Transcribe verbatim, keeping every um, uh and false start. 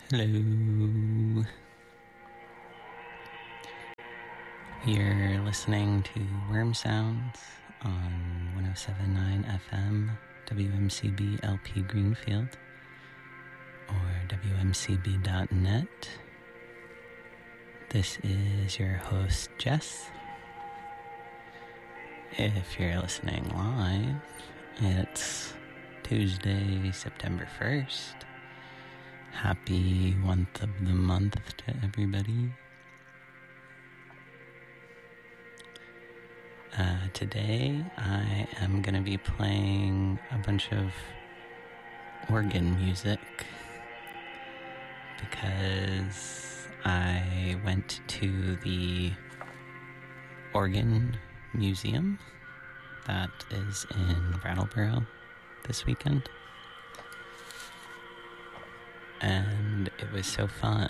Hello. You're listening to Worm Sounds on one oh seven point nine F M, W M C B L P Greenfield, or W M C B dot net. This is your host, Jess. If you're listening live, it's Tuesday, September first. Happy month of the month to everybody. Uh, today I am going to be playing a bunch of organ music because I went to the Organ Museum that is in Brattleboro this weekend. And it was so fun.